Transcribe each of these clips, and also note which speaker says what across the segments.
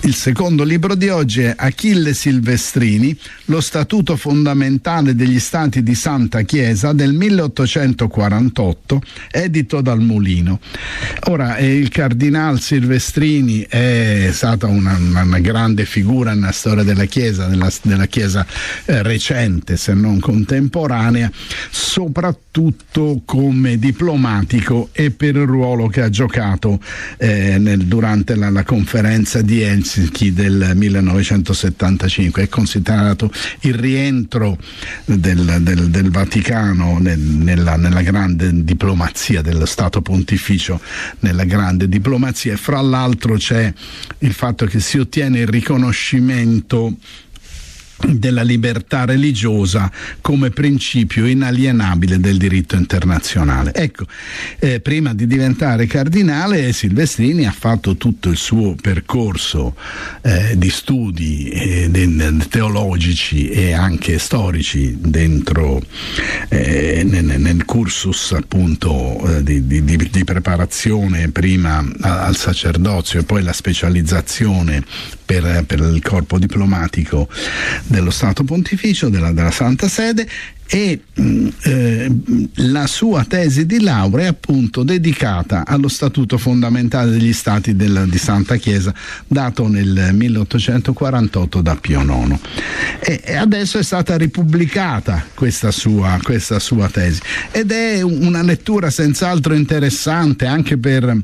Speaker 1: Il secondo libro di oggi è Achille Silvestrini, lo statuto fondamentale degli Stati di Santa Chiesa del 1848, edito dal Mulino. Ora, il cardinal Silvestrini è stata una grande figura nella storia della Chiesa, della Chiesa recente, se non contemporanea, soprattutto come diplomatico e per il ruolo che ha giocato durante la conferenza di Helsinki del 1975. È considerato il rientro del Vaticano nella grande diplomazia, dello Stato Pontificio nella grande diplomazia, e fra l'altro c'è il fatto che si ottiene il riconoscimento della libertà religiosa come principio inalienabile del diritto internazionale. Ecco, prima di diventare cardinale, Silvestrini ha fatto tutto il suo percorso di studi teologici e anche storici dentro nel cursus appunto di preparazione prima al sacerdozio e poi la specializzazione per il corpo diplomatico dello Stato Pontificio, della Santa Sede, e la sua tesi di laurea è appunto dedicata allo statuto fondamentale degli Stati di Santa Chiesa, dato nel 1848 da Pio IX, e adesso è stata ripubblicata questa sua tesi, ed è una lettura senz'altro interessante anche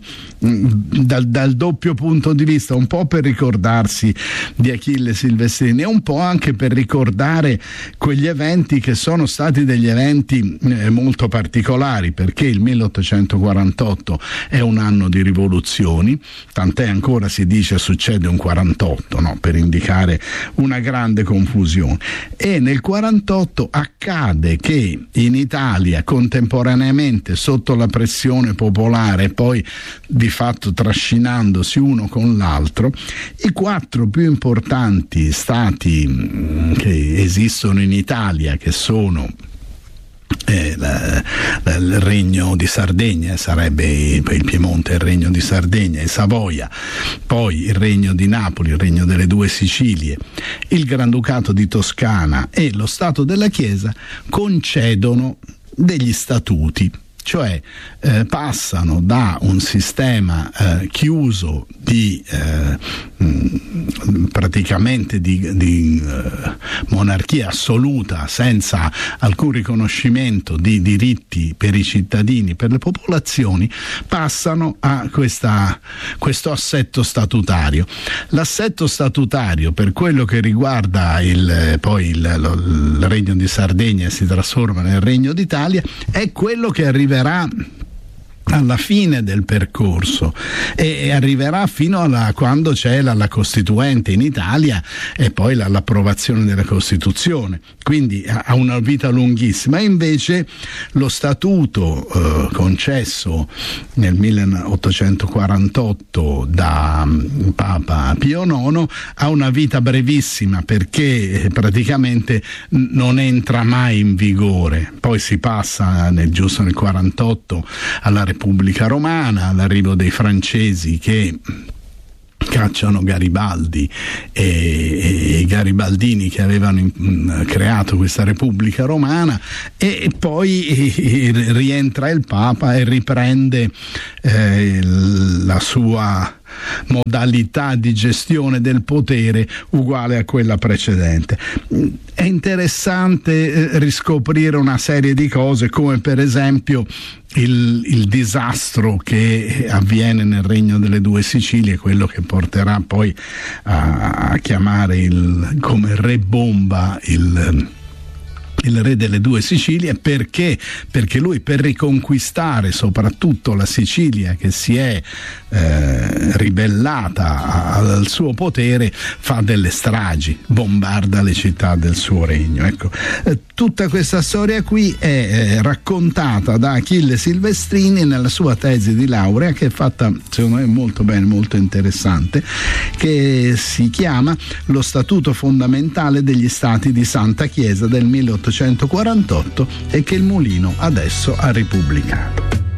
Speaker 1: dal doppio punto di vista, un po' per ricordarsi di Achille Silvestrini e un po' anche per ricordare quegli eventi che sono stati degli eventi molto particolari, perché il 1848 è un anno di rivoluzioni, tant'è ancora si dice succede un 48, no? Per indicare una grande confusione, e nel 48 accade che in Italia contemporaneamente, sotto la pressione popolare e poi di fatto trascinandosi uno con l'altro, i 4 più importanti stati che esistono in Italia, che sono il Regno di Sardegna, sarebbe il Piemonte, il Regno di Sardegna e Savoia, poi il Regno di Napoli, il Regno delle Due Sicilie, il Granducato di Toscana e lo Stato della Chiesa, concedono degli statuti, cioè passano da un sistema chiuso praticamente di monarchia assoluta, senza alcun riconoscimento di diritti per i cittadini, per le popolazioni, passano a questo assetto statutario. L'assetto statutario, per quello che riguarda il Regno di Sardegna, si trasforma nel Regno d'Italia, è quello che arriverà alla fine del percorso e arriverà fino a quando c'è la Costituente in Italia e poi l'approvazione della Costituzione, quindi ha una vita lunghissima. E invece lo statuto concesso nel 1848 da Papa Pio IX ha una vita brevissima, perché praticamente non entra mai in vigore. Poi si passa giusto nel 48 alla Repubblica Romana, all'arrivo dei francesi che cacciano Garibaldi e i garibaldini che avevano creato questa Repubblica Romana, e poi rientra il Papa e riprende la sua modalità di gestione del potere uguale a quella precedente. È interessante riscoprire una serie di cose, come per esempio il disastro che avviene nel Regno delle Due Sicilie, quello che porterà poi a chiamare come re bomba il re delle Due Sicilie. Perché lui, per riconquistare soprattutto la Sicilia che si è ribellata al suo potere, fa delle stragi, bombarda le città del suo regno. Ecco, tutta questa storia qui è raccontata da Achille Silvestrini nella sua tesi di laurea, che è fatta secondo me molto bene, molto interessante, che si chiama Lo Statuto Fondamentale degli Stati di Santa Chiesa del 1848, e che il Mulino adesso ha ripubblicato.